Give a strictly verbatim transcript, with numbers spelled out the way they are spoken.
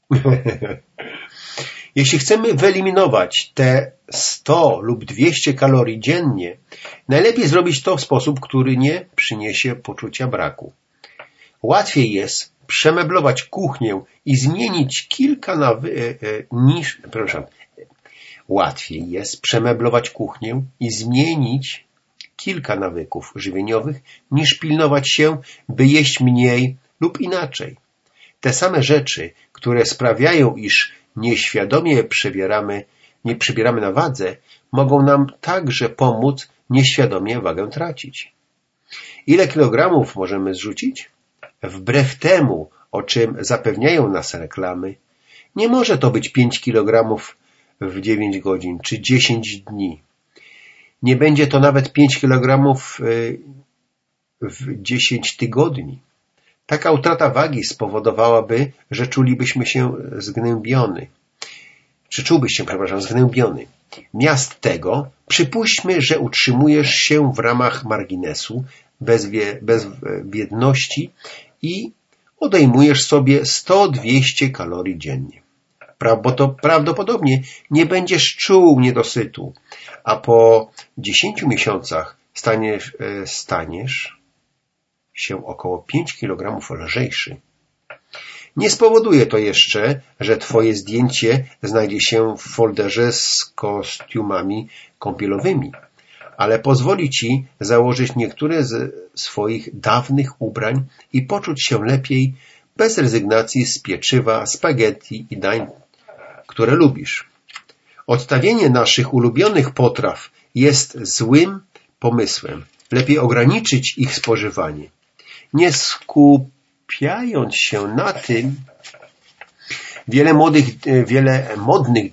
Jeśli chcemy wyeliminować te sto lub dwieście kalorii dziennie, najlepiej zrobić to w sposób, który nie przyniesie poczucia braku. Łatwiej jest przemeblować kuchnię i zmienić kilka nawy... niż... Przepraszam. Łatwiej jest przemeblować kuchnię i zmienić kilka nawyków żywieniowych, niż pilnować się, by jeść mniej lub inaczej. Te same rzeczy, które sprawiają, iż nieświadomie przebieramy, nie przybieramy na wadze, mogą nam także pomóc nieświadomie wagę tracić. Ile kilogramów możemy zrzucić? Wbrew temu, o czym zapewniają nas reklamy, nie może to być pięć kilogramów w dziewięć godzin czy dziesięć dni. Nie będzie to nawet pięć kilogramów w dziesięć tygodni. Taka utrata wagi spowodowałaby, że czulibyśmy się zgnębiony. Czy czułbyś się, przepraszam, zgnębiony. Miast tego przypuśćmy, że utrzymujesz się w ramach marginesu, bez, wie, bez biedności i odejmujesz sobie sto do dwustu kalorii dziennie. Prawdopodobnie nie będziesz czuł niedosytu, a po dziesięciu miesiącach staniesz, staniesz się około pięć kilogramów lżejszy. Nie spowoduje to jeszcze, że twoje zdjęcie znajdzie się w folderze z kostiumami kąpielowymi, ale pozwoli ci założyć niektóre z swoich dawnych ubrań i poczuć się lepiej bez rezygnacji z pieczywa, spaghetti i dań, które lubisz. Odstawienie naszych ulubionych potraw jest złym pomysłem. Lepiej ograniczyć ich spożywanie. Nie skupiając się na tym, wiele młodych, wiele modnych